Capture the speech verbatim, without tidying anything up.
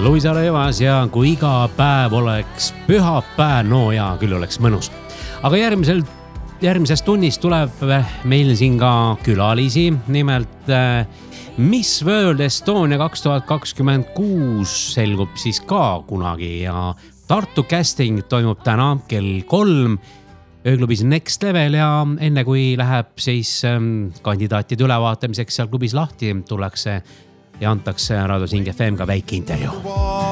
Luisa Rõivas ja kui iga päev oleks pühapäev, no jaa, küll oleks mõnus. Aga järgmisel, järgmises tunnis tuleb meil siin ka külalisi, nimelt Miss World Estonia kaks tuhat kakskümmend kuus selgub siis ka kunagi ja Tartu casting toimub täna kell kolm ööklubis Next Level ja enne kui läheb siis kandidaatide ülevaatamiseks seal klubis lahti, tullakse ja antakse Raadio Sing F M ka väike intervjuu.